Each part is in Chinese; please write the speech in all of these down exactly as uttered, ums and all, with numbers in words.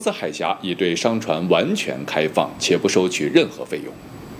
斯海峡已对商船完全开放，且不收取任何费用。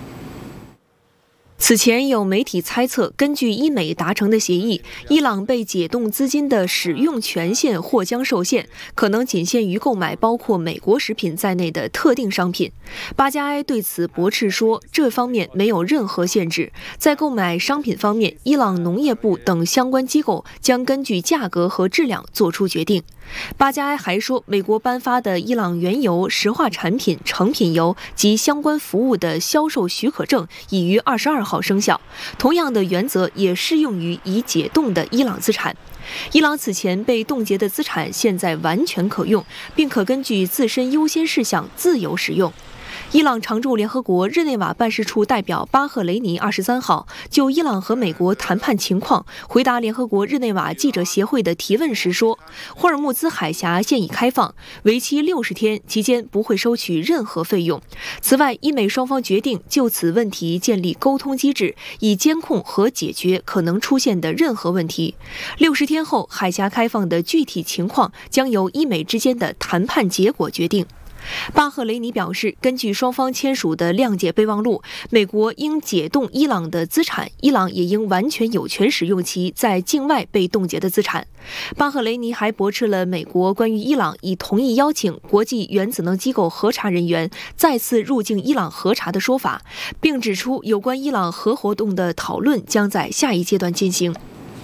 此前有媒体猜测，根据伊美达成的协议，伊朗被解冻资金的使用权限或将受限，可能仅限于购买包括美国食品在内的特定商品。巴加埃对此驳斥说，这方面没有任何限制。在购买商品方面，伊朗农业部等相关机构将根据价格和质量做出决定。巴加埃还说，美国颁发的伊朗原油、石化产品、成品油及相关服务的销售许可证已于二十二号生效，同样的原则也适用于已解冻的伊朗资产。伊朗此前被冻结的资产现在完全可用，并可根据自身优先事项自由使用。伊朗常驻联合国日内瓦办事处代表巴赫雷尼二十三号就伊朗和美国谈判情况回答联合国日内瓦记者协会的提问时说，霍尔木兹海峡现已开放，为期六十天，期间不会收取任何费用。此外，伊美双方决定就此问题建立沟通机制，以监控和解决可能出现的任何问题。六十天后，海峡开放的具体情况将由伊美之间的谈判结果决定。巴赫雷尼表示，根据双方签署的谅解备忘录，美国应解冻伊朗的资产，伊朗也应完全有权使用其在境外被冻结的资产。巴赫雷尼还驳斥了美国关于伊朗已同意邀请国际原子能机构核查人员再次入境伊朗核查的说法，并指出有关伊朗核活动的讨论将在下一阶段进行。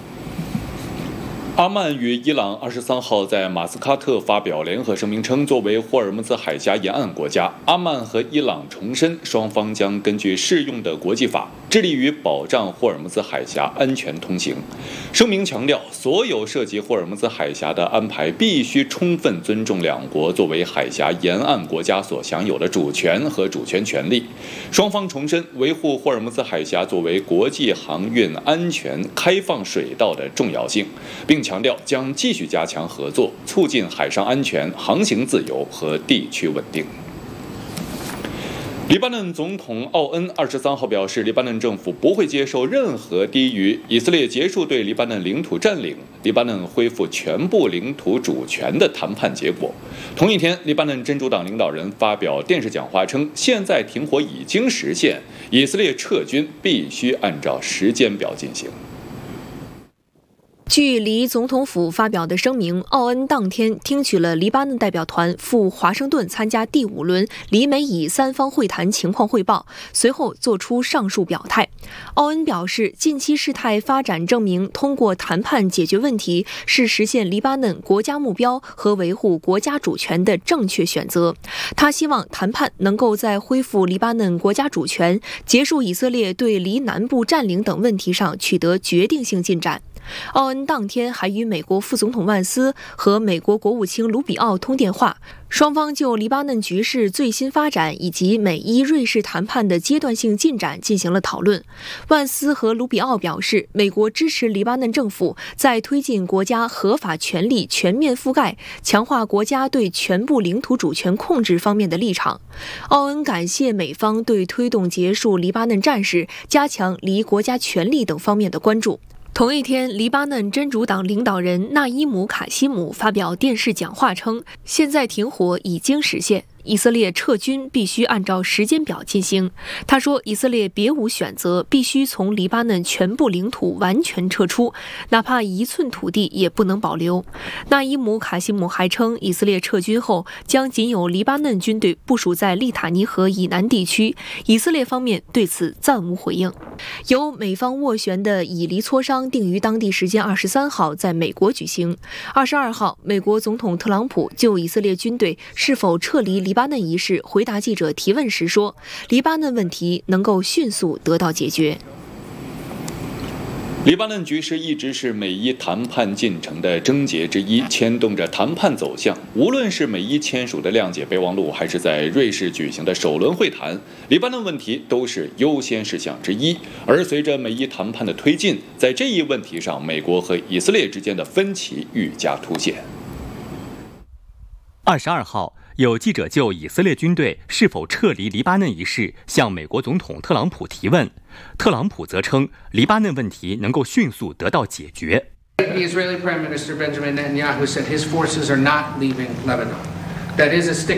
阿曼与伊朗二十三号在马斯喀特发表联合声明称，作为霍尔木兹海峡沿岸国家，阿曼和伊朗重申，双方将根据适用的国际法，致力于保障霍尔木兹海峡安全通行。声明强调，所有涉及霍尔木兹海峡的安排必须充分尊重两国作为海峡沿岸国家所享有的主权和主权权利。双方重申维护霍尔木兹海峡作为国际航运安全开放水道的重要性，并强调将继续加强合作，促进海上安全、航行自由和地区稳定。黎巴嫩总统奥恩二十三号表示，黎巴嫩政府不会接受任何低于以色列结束对黎巴嫩领土占领、黎巴嫩恢复全部领土主权的谈判结果。同一天，黎巴嫩真主党领导人发表电视讲话称，现在停火已经实现，以色列撤军必须按照时间表进行。 据黎总统府发表的声明，奥恩当天听取了黎巴嫩代表团赴华盛顿参加第五轮黎美以三方会谈情况汇报，随后作出上述表态。奥恩表示，近期事态发展证明，通过谈判解决问题是实现黎巴嫩国家目标和维护国家主权的正确选择。他希望谈判能够在恢复黎巴嫩国家主权、结束以色列对黎南部占领等问题上取得决定性进展。奥恩当天还与美国副总统万斯和美国国务卿卢比奥通电话，双方就黎巴嫩局势最新发展以及美伊瑞士谈判的阶段性进展进行了讨论。万斯和卢比奥表示，美国支持黎巴嫩政府在推进国家合法权利全面覆盖、强化国家对全部领土主权控制方面的立场。奥恩感谢美方对推动结束黎巴嫩战事、加强黎国家权利等方面的关注。同一天，黎巴嫩真主党领导人纳伊姆·卡西姆发表电视讲话称，现在停火已经实现，以色列撤军必须按照时间表进行。他说，以色列别无选择，必须从黎巴嫩全部领土完全撤出，哪怕一寸土地也不能保留。纳伊姆·卡西姆还称，以色列撤军后将仅有黎巴嫩军队部署在利塔尼河以南地区，以色列方面对此暂无回应。由美方斡旋的以黎磋商定于当地时间二十三号在美国举行。二十二号，美国总统特朗普就以色列军队是否撤离黎巴嫩一事回答记者提问时说，黎巴嫩问题能够迅速得到解决。 黎巴嫩局势一直是美伊谈判进程的症结之一，牵动着谈判走向。无论是美伊签署的谅解备忘录，还是在瑞士举行的首轮会谈，黎巴嫩问题都是优先事项之一。而随着美伊谈判的推进，在这一问题上，美国和以色列之间的分歧愈加凸显。 二十二号，有记者就以色列军队是否撤离黎巴嫩一事向美国总统特朗普提问，特朗普则称黎巴嫩问题能够迅速得到解决。 The Israeli Prime Minister Benjamin Netanyahu said his forces are not leaving Lebanon. that is